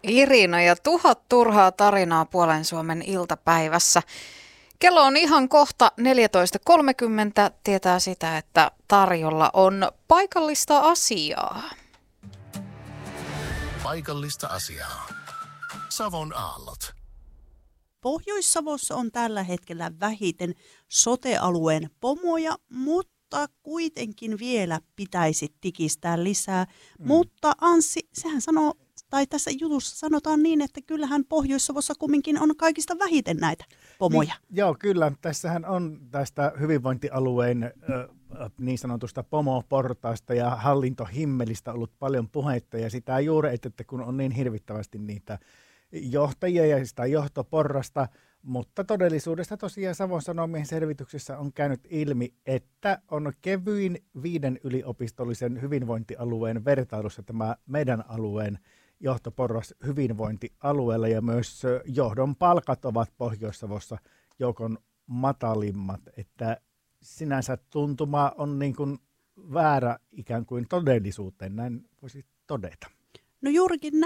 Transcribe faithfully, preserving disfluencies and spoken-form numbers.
Irina ja tuhat turhaa tarinaa Puolen Suomen iltapäivässä. Kello on ihan kohta neljätoista kolmekymmentä. Tietää sitä, että tarjolla on paikallista asiaa. Paikallista asiaa. Savon aallot. Pohjois-Savossa on tällä hetkellä vähiten sote-alueen pomoja, mutta kuitenkin vielä pitäisi tikistää lisää. Mm. Mutta Anssi, sehän sanoo, tai tässä jutussa sanotaan niin, että kyllähän Pohjois-Savossa kumminkin on kaikista vähiten näitä pomoja. Niin, joo, kyllä. Tässähän on tästä hyvinvointialueen äh, niin sanotusta pomoportaasta ja hallintohimmelistä ollut paljon puhetta, ja sitä juuri, että kun on niin hirvittävästi niitä johtajia ja sitä johtoporrasta, mutta todellisuudesta tosiaan Savon Sanomien selvityksessä on käynyt ilmi, että on kevyin viiden yliopistollisen hyvinvointialueen vertailussa tämä meidän alueen johtoporras hyvinvointialueella, ja myös johdon palkat ovat Pohjois-Savossa joukon matalimmat, että sinänsä tuntuma on niin kuin väärä ikään kuin todellisuuteen, näin voisi todeta. No juurikin näin.